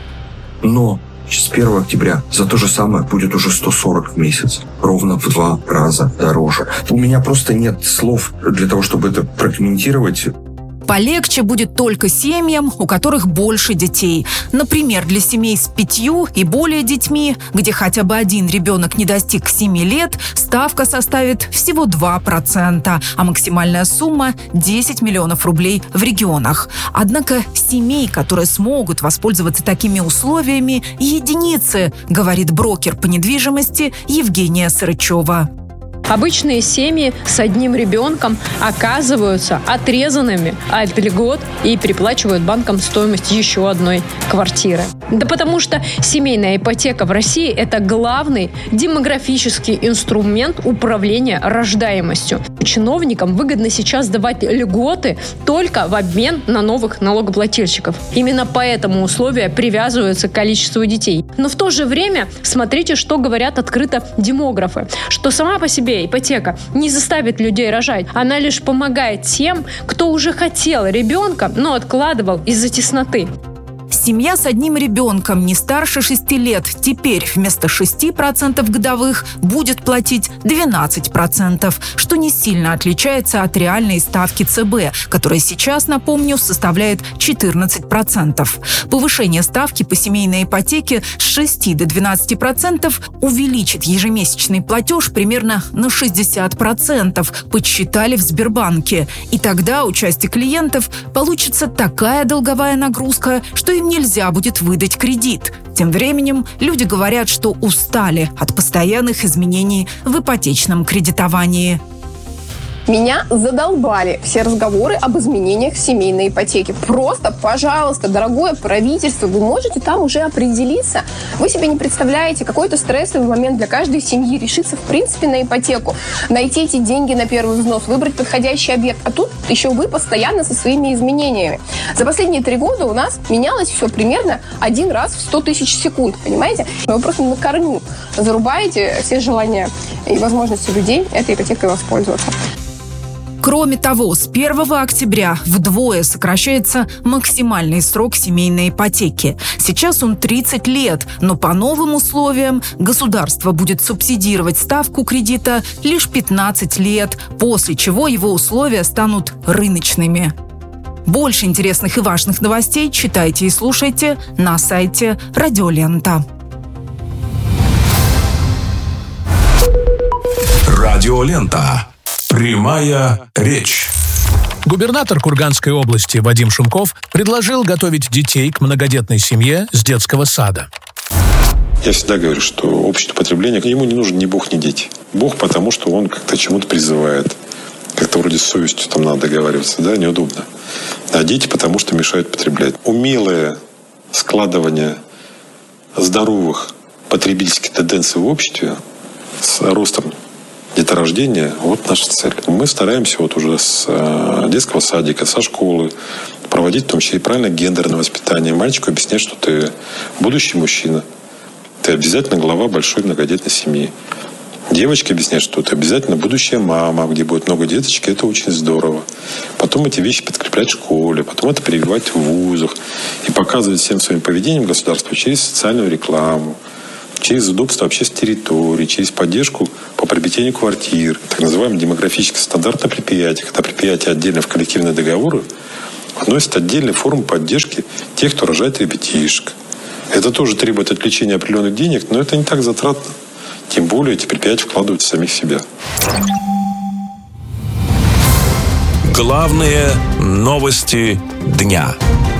Но с первого октября за то же самое будет уже сто сорок в месяц. Ровно в два раза дороже. У меня просто нет слов для того, чтобы это прокомментировать. Полегче будет только семьям, у которых больше детей. Например, для семей с пятью и более детьми, где хотя бы один ребенок не достиг семи лет, ставка составит всего два процента, а максимальная сумма – десять миллионов рублей в регионах. Однако семей, которые смогут воспользоваться такими условиями, единицы, говорит брокер по недвижимости Евгения Сырычева. Обычные семьи с одним ребенком оказываются отрезанными от льгот и переплачивают банкам стоимость еще одной квартиры. Да потому что семейная ипотека в России – это главный демографический инструмент управления рождаемостью. Чиновникам выгодно сейчас давать льготы только в обмен на новых налогоплательщиков. Именно поэтому условия привязываются к количеству детей. Но в то же время смотрите, что говорят открыто демографы, что сама по себе ипотека не заставит людей рожать. Она лишь помогает тем, кто уже хотел ребенка, но откладывал из-за тесноты. Семья с одним ребенком не старше шести лет теперь вместо шести процентов годовых будет платить двенадцать процентов, что не сильно отличается от реальной ставки ЦБ, которая сейчас, напомню, составляет четырнадцать процентов. Повышение ставки по семейной ипотеке с шести до двенадцати процентов увеличит ежемесячный платеж примерно на шестьдесят процентов, подсчитали в Сбербанке. И тогда у части клиентов получится такая долговая нагрузка, что им нельзя будет выдать кредит. Тем временем люди говорят, что устали от постоянных изменений в ипотечном кредитовании. Меня задолбали все разговоры об изменениях в семейной ипотеке. Просто, пожалуйста, дорогое правительство, вы можете там уже определиться. Вы себе не представляете, какой это стрессовый момент для каждой семьи решиться в принципе на ипотеку, найти эти деньги на первый взнос, выбрать подходящий объект. А тут еще вы постоянно со своими изменениями. За последние три года у нас менялось все примерно один раз в сто тысяч секунд, понимаете? Вы просто на корню зарубаете все желания и возможности людей этой ипотекой воспользоваться. Кроме того, с первого октября вдвое сокращается максимальный срок семейной ипотеки. Сейчас он тридцать лет, но по новым условиям государство будет субсидировать ставку кредита лишь пятнадцать лет, после чего его условия станут рыночными. Больше интересных и важных новостей читайте и слушайте на сайте Радио Лента. Радио Лента. Прямая речь. Губернатор Курганской области Вадим Шумков предложил готовить детей к многодетной семье с детского сада. Я всегда говорю, что общество потребления, ему не нужен ни Бог, ни дети. Бог, потому что он как-то чему-то призывает. Как-то вроде с совестью там надо договариваться, да, неудобно. А дети, потому что мешают потреблять. Умелое складывание здоровых потребительских тенденций в обществе с ростом деторождения, вот наша цель. Мы стараемся вот уже с детского садика, со школы проводить в том числе и правильно гендерное воспитание. Мальчику объяснять, что ты будущий мужчина. Ты обязательно глава большой многодетной семьи. Девочке объяснять, что ты обязательно будущая мама, где будет много деточек, это очень здорово. Потом эти вещи подкреплять в школе, потом это прививать в вузах и показывать всем своим поведением государства через социальную рекламу, через удобство общественной территории, через поддержку по приобретению квартир, так называемый демографический стандарт на предприятиях. Когда предприятия отдельно в коллективные договоры вносят отдельные формы поддержки тех, кто рожает ребятишек. Это тоже требует отвлечения определенных денег, но это не так затратно. Тем более эти предприятия вкладывают в самих себя. Главные новости дня.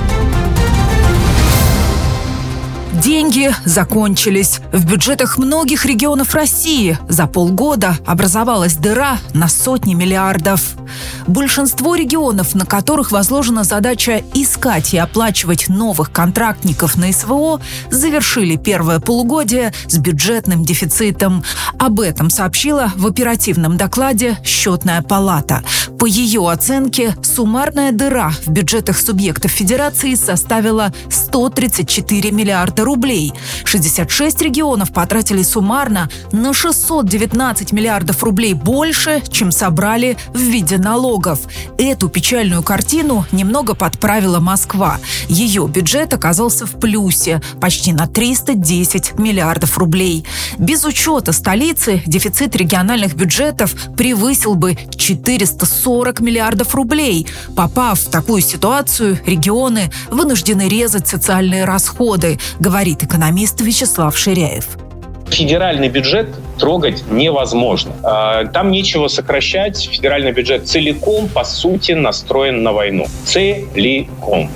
Деньги закончились. В бюджетах многих регионов России за полгода образовалась дыра на сотни миллиардов. Большинство регионов, на которых возложена задача искать и оплачивать новых контрактников на СВО, завершили первое полугодие с бюджетным дефицитом. Об этом сообщила в оперативном докладе Счетная палата. По ее оценке, суммарная дыра в бюджетах субъектов Федерации составила сто тридцать четыре миллиарда рублей. шестьдесят шесть регионов потратили суммарно на шестьсот девятнадцать миллиардов рублей больше, чем собрали в виде налогов. Эту печальную картину немного подправила Москва. Ее бюджет оказался в плюсе почти на триста десять миллиардов рублей. Без учета столицы дефицит региональных бюджетов превысил бы четыреста сорок миллиардов рублей. Попав в такую ситуацию, регионы вынуждены резать социальные расходы, говорит экономист Вячеслав Ширяев. Федеральный бюджет трогать невозможно. Там нечего сокращать. Федеральный бюджет целиком, по сути, настроен на войну. Целиком.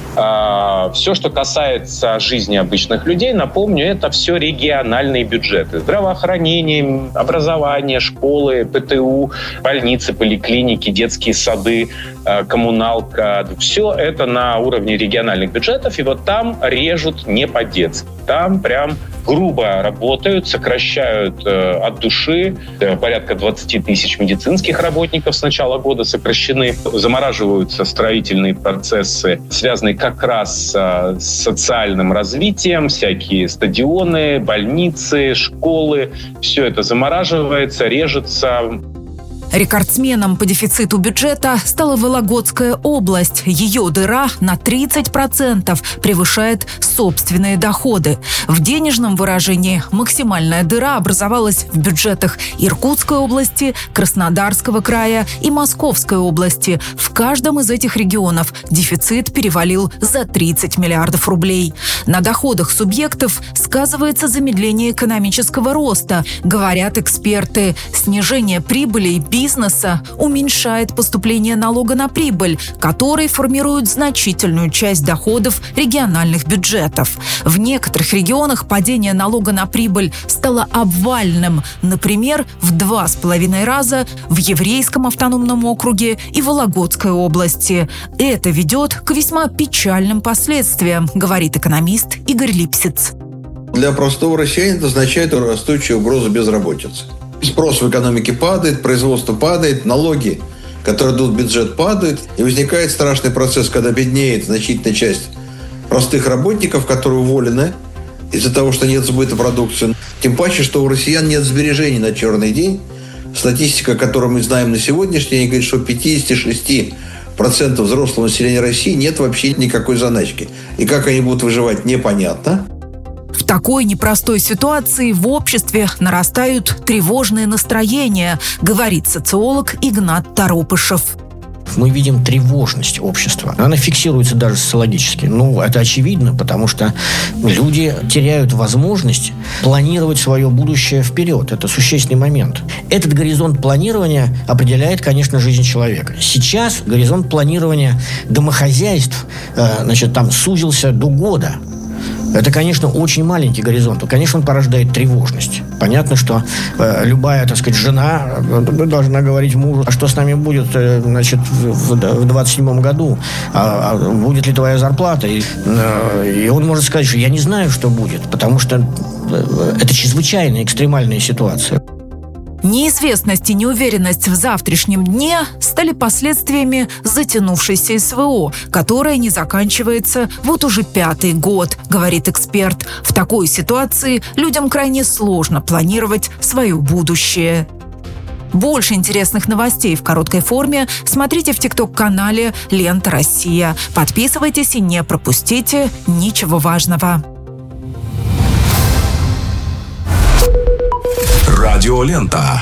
Все, что касается жизни обычных людей, напомню, это все региональные бюджеты. Здравоохранение, образование, школы, ПТУ, больницы, поликлиники, детские сады, коммуналка. Все это на уровне региональных бюджетов. И вот там режут не по-детски. Там прям грубо работают, сокращают э, от души. Э, порядка двадцать тысяч медицинских работников с начала года сокращены. Замораживаются строительные процессы, связанные как раз э, с социальным развитием. Всякие стадионы, больницы, школы. Все это замораживается, режется. Рекордсменом по дефициту бюджета стала Вологодская область. Ее дыра на тридцать процентов превышает собственные доходы. В денежном выражении максимальная дыра образовалась в бюджетах Иркутской области, Краснодарского края и Московской области. В каждом из этих регионов дефицит перевалил за тридцать миллиардов рублей. На доходах субъектов сказывается замедление экономического роста. Говорят эксперты, снижение прибыли и бизнеса уменьшает поступление налога на прибыль, который формирует значительную часть доходов региональных бюджетов. В некоторых регионах падение налога на прибыль стало обвальным. Например, в два с половиной раза в Еврейском автономном округе и Вологодской области. Это ведет к весьма печальным последствиям, говорит экономист Игорь Липсиц. Для простого россиянина это означает растущую угрозу безработицы. Спрос в экономике падает, производство падает, налоги, которые идут в бюджет, падают. И возникает страшный процесс, когда беднеет значительная часть простых работников, которые уволены из-за того, что нет сбыта продукции. Тем паче, что у россиян нет сбережений на черный день. Статистика, которую мы знаем на сегодняшний день, говорит, что пятьдесят шесть процентов взрослого населения России нет вообще никакой заначки. И как они будут выживать, непонятно. В такой непростой ситуации в обществе нарастают тревожные настроения, говорит социолог Игнат Торопышев. Мы видим тревожность общества. Она фиксируется даже социологически. Ну, это очевидно, потому что люди теряют возможность планировать свое будущее вперед. Это существенный момент. Этот горизонт планирования определяет, конечно, жизнь человека. Сейчас горизонт планирования домохозяйств, значит, там сузился до года. Это, конечно, очень маленький горизонт. Конечно, он порождает тревожность. Понятно, что э, любая, так сказать, жена должна говорить мужу, а что с нами будет, э, значит, в, в двадцать седьмом году, а, а будет ли твоя зарплата. И, э, и он может сказать, что я не знаю, что будет, потому что э, это чрезвычайная, экстремальная ситуация. Неизвестность и неуверенность в завтрашнем дне стали последствиями затянувшейся СВО, которая не заканчивается вот уже пятый год, говорит эксперт. В такой ситуации людям крайне сложно планировать свое будущее. Больше интересных новостей в короткой форме смотрите в тикток-канале «Лента Россия». Подписывайтесь и не пропустите ничего важного. Радиолента.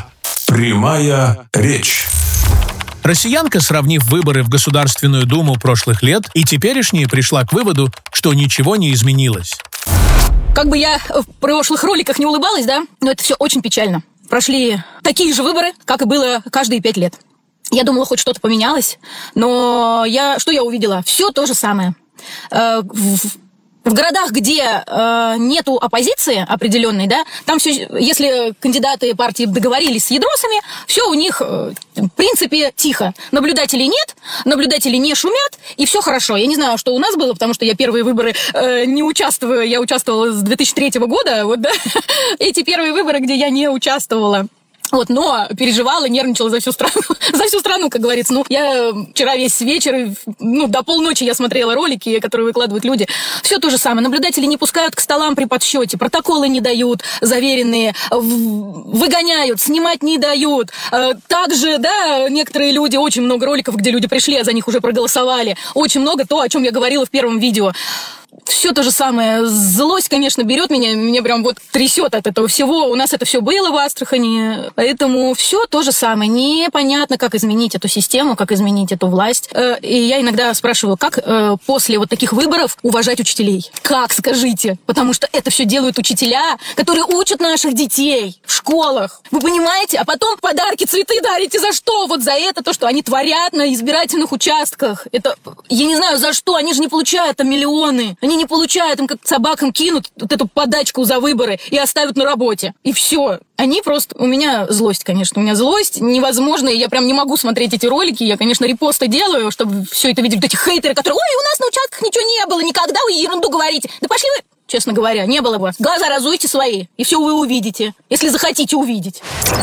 Прямая речь. Россиянка, сравнив выборы в Государственную Думу прошлых лет и теперешние, пришла к выводу, что ничего не изменилось. Как бы я в прошлых роликах не улыбалась, да, но это все очень печально. Прошли такие же выборы, как и было каждые пять лет. Я думала, хоть что-то поменялось, но я, что я увидела? Все то же самое. Э, в, в городах, где э, нету оппозиции определенной, да, там все, если кандидаты партии договорились с ядросами, все у них, э, в принципе, тихо. Наблюдателей нет, наблюдатели не шумят, и все хорошо. Я не знаю, что у нас было, потому что я первые выборы э, не участвую, я участвовала с две тысячи третьего года, вот, да, эти первые выборы, где я не участвовала. Вот, но переживала, нервничала за всю страну, за всю страну, как говорится. Ну, я вчера весь вечер, ну, до полночи я смотрела ролики, которые выкладывают люди. Все то же самое. Наблюдатели не пускают к столам при подсчете, протоколы не дают заверенные, выгоняют, снимать не дают. Также, да, некоторые люди, очень много роликов, где люди пришли, а за них уже проголосовали. Очень много то, о чем я говорила в первом видео. Все то же самое. Злость, конечно, берет меня, меня прям вот трясет от этого всего. У нас это все было в Астрахани, поэтому все то же самое. Непонятно, как изменить эту систему, как изменить эту власть. И я иногда спрашиваю, как после вот таких выборов уважать учителей? Как, скажите? Потому что это все делают учителя, которые учат наших детей в школах. Вы понимаете? А потом подарки, цветы дарите за что? Вот за это, то, что они творят на избирательных участках. Это, я не знаю, за что. Они же не получают там миллионы. Они не получают, им как собакам кинут вот эту подачку за выборы и оставят на работе. И все. Они просто... У меня злость, конечно. У меня злость невозможная. Я прям не могу смотреть эти ролики. Я, конечно, репосты делаю, чтобы все это видели. Вот эти хейтеры, которые... Ой, у нас на участках ничего не было. Никогда вы ерунду говорите. Да пошли вы... Честно говоря, не было бы. Глаза разуйте свои, и все вы увидите. Если захотите увидеть.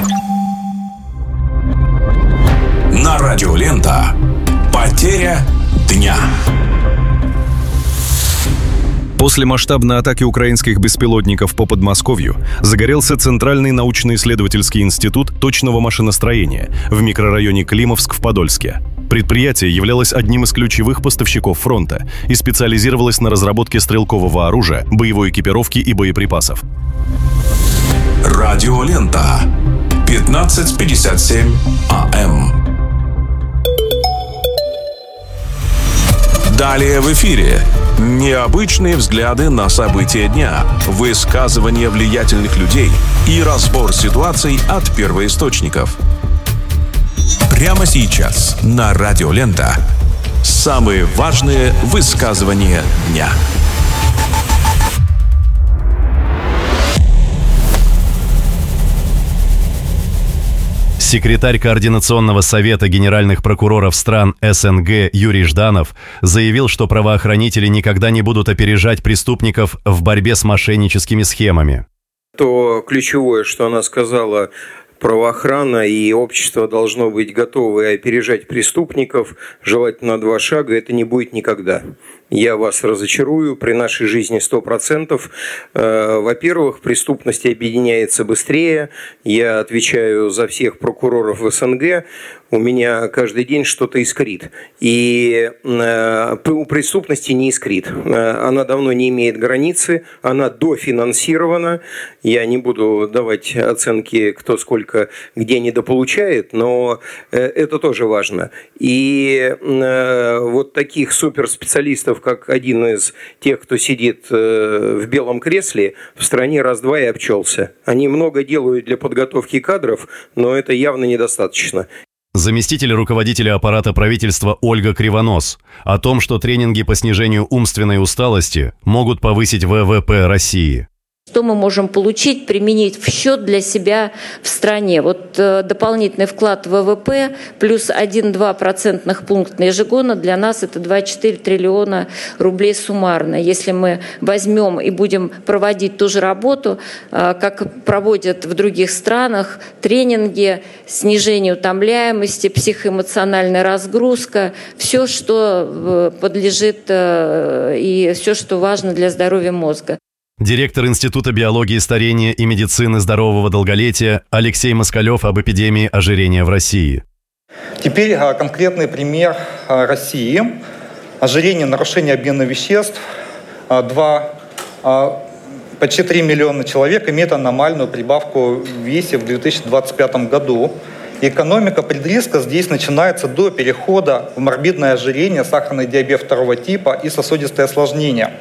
На Радиолента. Потеря дня. После масштабной атаки украинских беспилотников по Подмосковью загорелся Центральный научно-исследовательский институт точного машиностроения в микрорайоне Климовск в Подольске. Предприятие являлось одним из ключевых поставщиков фронта и специализировалось на разработке стрелкового оружия, боевой экипировки и боеприпасов. Радиолента. пятнадцать пятьдесят семь АМ. Далее в эфире. Необычные взгляды на события дня, высказывания влиятельных людей и разбор ситуаций от первоисточников. Прямо сейчас на Радиолента. Самые важные высказывания дня. Секретарь Координационного совета генеральных прокуроров стран СНГ Юрий Жданов заявил, что правоохранители никогда не будут опережать преступников в борьбе с мошенническими схемами. То ключевое, что она сказала, правоохрана и общество должно быть готовы опережать преступников, желательно на два шага, это не будет никогда. Я вас разочарую, при нашей жизни сто процентов. Во-первых, преступность объединяется быстрее. Я отвечаю за всех прокуроров в СНГ. У меня каждый день что-то искрит. И у преступности не искрит. Она давно не имеет границы, она дофинансирована. Я не буду давать оценки, кто сколько где недополучает, но это тоже важно. И вот таких суперспециалистов, как один из тех, кто сидит в белом кресле, в стране раз-два и обчелся. Они много делают для подготовки кадров, но это явно недостаточно. Заместитель руководителя аппарата правительства Ольга Кривонос о том, что тренинги по снижению умственной усталости могут повысить ВВП России. Что мы можем получить, применить в счет для себя в стране? Вот э, дополнительный вклад в ВВП плюс один-два процентных пункта ежегодно для нас это два целых четыре десятых триллиона рублей суммарно. Если мы возьмем и будем проводить ту же работу, э, как проводят в других странах, тренинги, снижение утомляемости, психоэмоциональная разгрузка, все, что э, подлежит э, и все, что важно для здоровья мозга. Директор Института биологии старения и медицины здорового долголетия Алексей Москалев об эпидемии ожирения в России. Теперь конкретный пример России. Ожирение, нарушение обмена веществ. Два, почти три миллиона человек имеют аномальную прибавку в весе в две тысячи двадцать пятом году. Экономика предриска здесь начинается до перехода в морбидное ожирение, сахарный диабет второго типа и сосудистые осложнения.